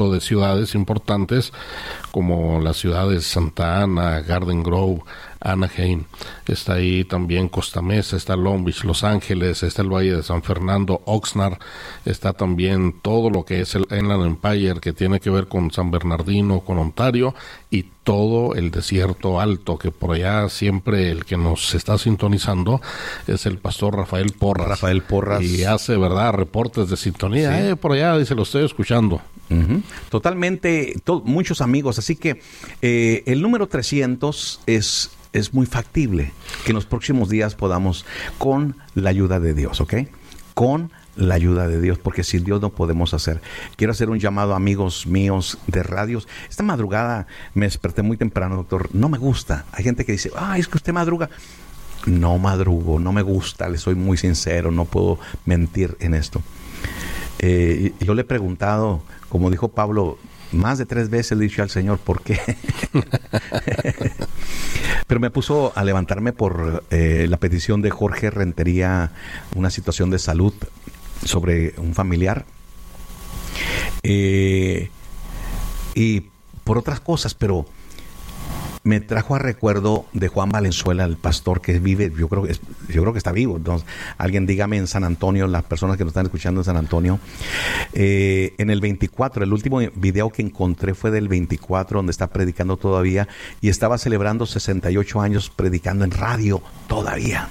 de ciudades importantes como las ciudades Santa Ana, Garden Grove, Anaheim, está ahí también Costa Mesa, está Long Beach, Los Ángeles, está el Valle de San Fernando, Oxnard, está también todo lo que es el Inland Empire, que tiene que ver con San Bernardino, con Ontario, y todo el desierto alto, que por allá siempre el que nos está sintonizando es el pastor Rafael Porras. Rafael Porras. Y hace, ¿verdad?, reportes de sintonía. Sí. Por allá, dice, lo estoy escuchando. Uh-huh. Totalmente, muchos amigos. Así que el número 300 es muy factible que en los próximos días podamos, con la ayuda de Dios, ¿ok? Con la ayuda de Dios, porque sin Dios no podemos hacer. Quiero hacer un llamado a amigos míos de radios. Esta madrugada me desperté muy temprano, doctor. No me gusta. Hay gente que dice, es que usted madruga. No madrugo, no me gusta, le soy muy sincero, no puedo mentir en esto. Yo le he preguntado, como dijo Pablo, más de 3 veces le he dicho al Señor, ¿por qué? Pero me puso a levantarme por la petición de Jorge Rentería, una situación de salud sobre un familiar. Y por otras cosas, pero me trajo a recuerdo de Juan Valenzuela, el pastor que vive, yo creo que está vivo. Entonces, alguien dígame en San Antonio, las personas que nos están escuchando en San Antonio, en el 24, el último video que encontré fue del 24, donde está predicando todavía, y estaba celebrando 68 años predicando en radio todavía.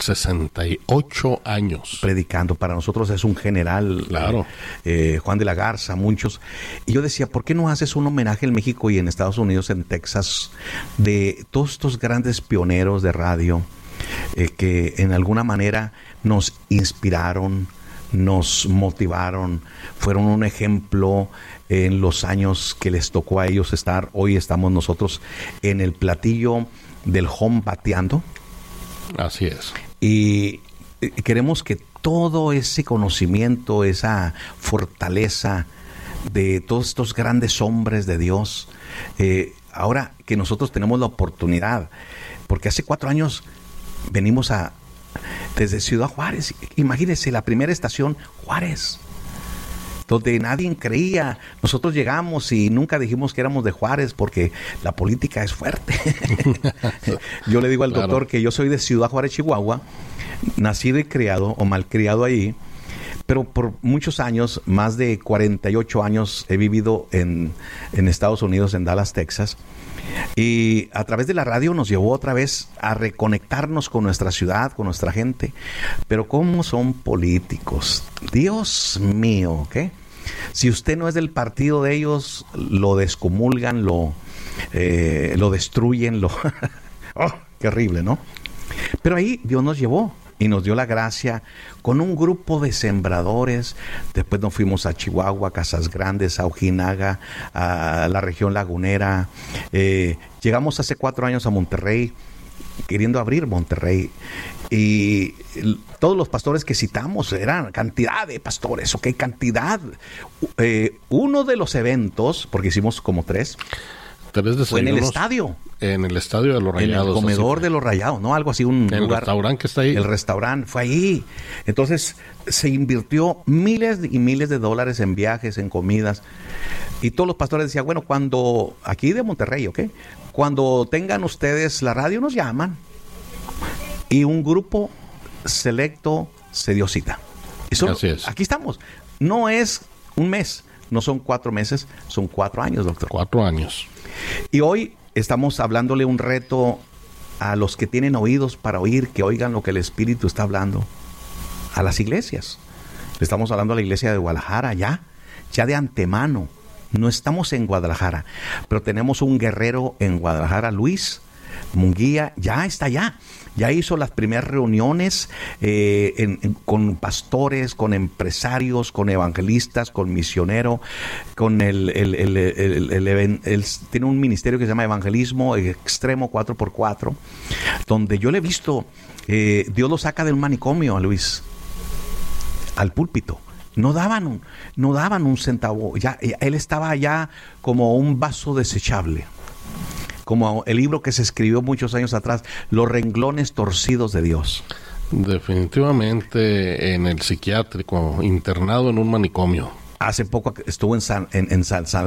68 años. Predicando. Para nosotros es un general. Claro. Juan de la Garza, muchos. Y yo decía, ¿por qué no haces un homenaje en México y en Estados Unidos, en Texas, de todos estos grandes pioneros de radio que en alguna manera nos inspiraron, nos motivaron, fueron un ejemplo en los años que les tocó a ellos estar? Hoy estamos nosotros en el platillo del home bateando. Así es. Y queremos que todo ese conocimiento, esa fortaleza de todos estos grandes hombres de Dios, ahora que nosotros tenemos la oportunidad, porque hace 4 años venimos desde Ciudad Juárez, imagínense, la primera estación, Juárez, donde nadie creía. Nosotros llegamos y nunca dijimos que éramos de Juárez porque la política es fuerte. Yo le digo al doctor que yo soy de Ciudad Juárez, Chihuahua, nacido y criado o malcriado ahí, pero por muchos años, más de 48 años, he vivido en Estados Unidos, en Dallas, Texas. Y a través de la radio nos llevó otra vez a reconectarnos con nuestra ciudad, con nuestra gente. Pero ¿cómo son políticos? Dios mío, ¿ok? Si usted no es del partido de ellos, lo descomulgan, lo destruyen, ¡oh, qué horrible!, ¿no? Pero ahí Dios nos llevó y nos dio la gracia con un grupo de sembradores. Después nos fuimos a Chihuahua, Casas Grandes, a Ojinaga, a la región lagunera. Llegamos hace 4 años a Monterrey, queriendo abrir Monterrey. Y todos los pastores que citamos eran cantidad de pastores, ¿ok? Cantidad. Uno de los eventos, porque hicimos como 3, fue en el estadio. En el estadio de los Rayados. En el comedor de los Rayados, ¿no? Algo así, un el lugar. El restaurante que está ahí. El restaurante fue ahí. Entonces se invirtió miles y miles de dólares en viajes, en comidas. Y todos los pastores decían, bueno, cuando, aquí de Monterrey, ¿ok? Cuando tengan ustedes la radio, nos llaman. Y un grupo selecto se dio cita. Y solo, así es. Aquí estamos. No es un mes, no son 4 meses, son 4 años, doctor. 4 años. Y hoy estamos hablándole un reto a los que tienen oídos para oír, que oigan lo que el Espíritu está hablando a las iglesias. Le estamos hablando a la iglesia de Guadalajara ya de antemano. No estamos en Guadalajara, pero tenemos un guerrero en Guadalajara, Luis Munguía, ya está allá. Ya hizo las primeras reuniones con pastores, con empresarios, con evangelistas, con misioneros, con él tiene un ministerio que se llama Evangelismo Extremo 4x4, donde yo le he visto, Dios lo saca del manicomio a Luis, al púlpito. No daban un centavo, ya él estaba allá como un vaso desechable. Como el libro que se escribió muchos años atrás, Los renglones torcidos de Dios. Definitivamente en el psiquiátrico, internado en un manicomio. Hace poco estuvo en San